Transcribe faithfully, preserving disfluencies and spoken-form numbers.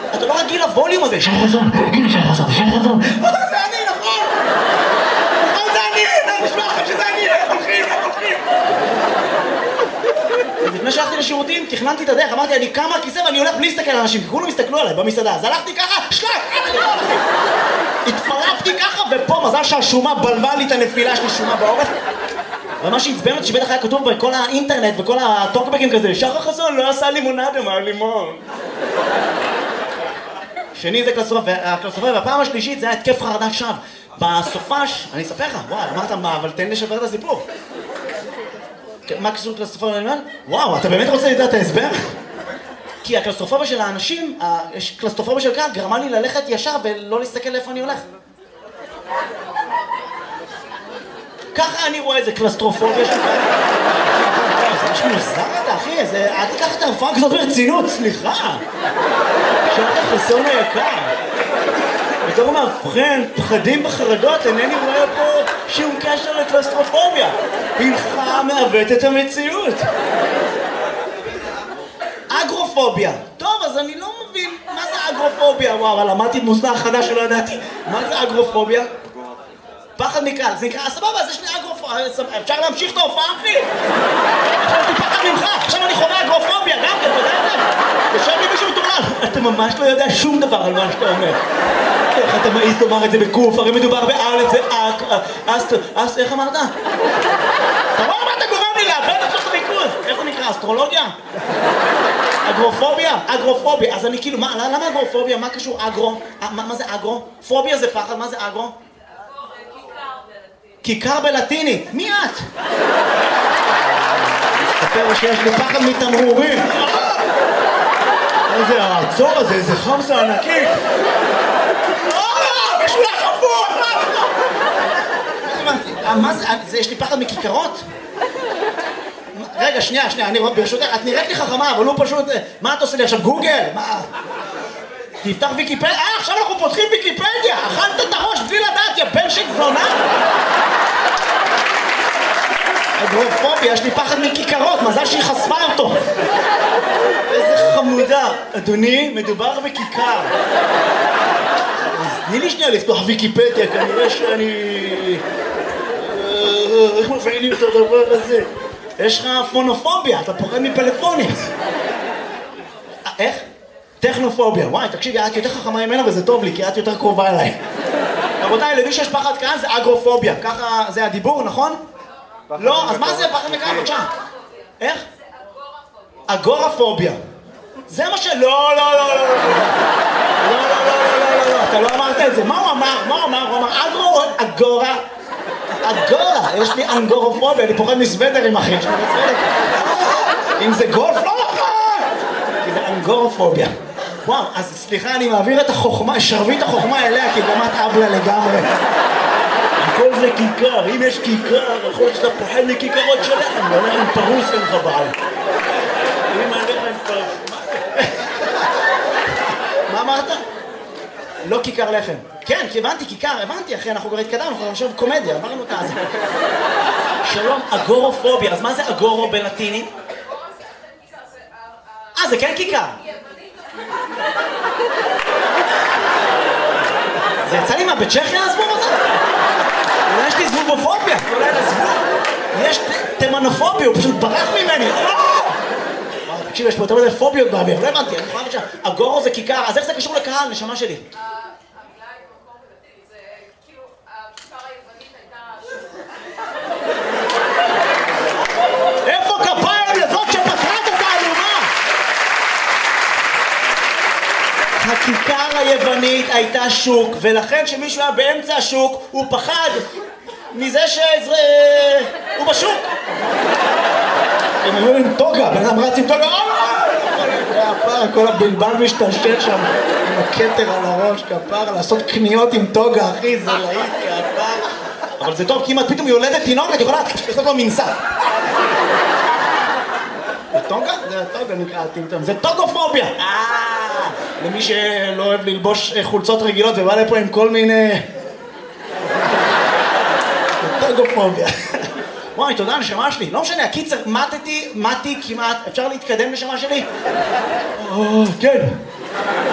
אתה לא רגיל לווליום הזה. שי חסון, הנה שי חסון, שי חסון. זה אני, נכון. נכון, זה אני. אני נשמע לכם שזה אני. איך הולכים, איך הולכים. אז לפני שהלכתי לשירותים, תכננתי את הדרך, אמרתי, אני קם מהכיסא ואני הולך בלי להסתכל על אנשים, כי כולם הסתכלו עליי במסעדה. אז הלכתי ככה, שלק, התפרפתי ככה, ופה מזל שהשומה בלמה לי את הנפילה שלי, שומה בעורף. ומה שעצבן אותי שבטח היה כתוב בכל האינטרנט וכל הטוקבקים כזה, שחר חסון לא עשה לימונדה מהלימון. שני זה קלסטרופוביה, והפעם השלישית זה היה התקף חרדת שווא. בסופש, אני אספר לך, וואי, אמרת מה, אבל תן לי לשפר את הסיפור. מה קשור קלסטרופוביה? וואו, אתה באמת רוצה לדעת את ההסבר? כי הקלסטרופוביה של האנשים, יש קלסטרופוביה של קהל, גרמה לי ללכת ישר ולא להסתכל לאיפה אני הולך. ככה אני רואה איזה קלסטרופוביה של קהל. זה ממש מוזר אתה, אחי, אל תיקח את ההופעה כזאת ברצינות, סליחה. שחר חסון היקר. בתור מאבחן, פחדים וחרדות, אינני רואה פה שום קשר לקלסטרופוביה. הלך מעוות את המציאות. אגרופוביה. טוב, אז אני לא מבין מה זה אגרופוביה. וואו, למדתי מוסדר חדש שלא ידעתי. מה זה אגרופוביה? פחד מקהל. זה נקרא, סבבה, אז יש לי אגרופוביה. אפשר להמשיך את ההופעה, אחי? עכשיו יש לי פחד ממך. עכשיו אני חווה אגרופוביה. גם כן, אתה יודע את זה? יושב לי מישהו מתורן. אתה ממש לא יודע שום דבר על מה שאתה אומר. איך אתה מעיז לומר את זה בקוף? הרי מדובר באלף, זה אק, אסט, אסט, איך אמרת? אתה רואה מה אתה גורם לי לאבד עכשיו את הריכוז? איך זה נקרא? אסטרולוגיה? אגרופוביה? אגרופוביה. אז אני כאילו, למה אגרופוביה? מה קשור אגרו? מה זה אגרו? פוביה זה פחד, מה זה אגרו? כיכר בלטינית. מי את? מסתפר שיש לי פחד מתמרורים. איזה העצור הזה, איזה חמסה ענקית. משהו לחפור! מה זה? יש לי פחד מכיכרות? רגע, שנייה, שנייה, אני ברשותך, את נראית לי חכמה, אבל הוא פשוט... מה את עושה לי עכשיו? גוגל? מה? תפתח ויקיפדיה? אה, עכשיו אנחנו פותחים ויקיפדיה! אכלת את הראש בלי לדעת, יא בן של זונה! אגרופוביה, יש לי פחד מכיכרות, מזל שהיא חשפה אותו. איזה חמודה. אדוני, מדובר בכיכר. תני לי שנייה לפתוח ויקיפדיה, כנראה שאני... איך מפעילים את הדבר הזה? יש לך פונופוביה, אתה פוחד מפלאפונים. איך? טכנופוביה. וואי, תקשיבי, את יותר חכמה ממנה וזה טוב לי, כי את יותר קרובה אליי. רבותיי, למי שיש פחד קהל זה אגרופוביה. ככה זה הדיבור, נכון? לא, אז מה זה פחד מקהל? בבקשה. איך? אגורפוביה. זה מה של... לא, לא, לא, לא, לא. לא, לא, לא, לא, לא, אתה לא אמרת את זה. מה הוא אמר? מה הוא אמר? הוא אמר אגרו או אגורה? אגורה. יש לי אנגורופוביה, אני פוחד מסוודרים, אחי. אם זה גולף, לא נכון! כי זה אנגורופוביה. וואו, אז סליחה, אני מעביר את החוכמה, שרביט החוכמה אליה, כי גם את אבלה לגמרי. הכל זה כיכר, אם יש כיכר, יכול להיות שאתה פוחד מכיכרות שלכם, והולך עם פרוס אין לך בעל. אם אני הולך עם פרוס... מה אמרת? לא כיכר לחם. כן, כי הבנתי כיכר, הבנתי, אחי, אנחנו כבר התקדמנו, אנחנו עכשיו קומדיה, אמרנו את זה. שלום, אגורופוביה, אז מה זה אגורו בלטינית? אה, זה כן כיכר. זה יצא לי מה, בצ'כיה הזבוב הזה? אולי יש לי זבובופוביה, אולי לזבוב. יש תימנופוביה, הוא פשוט ברח ממני. תקשיב, יש פה יותר מדי פוביות באוויר, לא הבנתי, אני חושב שאגורו זה כיכר, אז איך זה קשור לקהל, נשמה שלי? המילה היא במקום בלטינית, זה כאילו, הכיכר היוונית הייתה... איפה כפיים לזאת שפתרה את התעלומה? הכיכר היוונית הייתה שוק, ולכן כשמישהו היה באמצע השוק, הוא פחד מזה שהוא בשוק. הם היו עם טוגה, בן אדם רץ עם טוגה, כפר, כל הבלבל משתלשל שם עם הכתר על הראש, כפר, לעשות קניות עם טוגה, אחי, זה להיט, כפר. אבל זה טוב, כי אם את פתאום יולדת תינוק, את יכולה לעשות לו מנסה. זה טוגה? זה טוגה נקרא טמטם, זה טוגופוביה. למי שלא אוהב ללבוש חולצות רגילות ובא לפה עם כל מיני... זה טוגופוביה. וואי, תודה, נשמה שלי. לא משנה, הקיצר, מתתי, מתי כמעט. אפשר להתקדם, נשמה שלי? כן.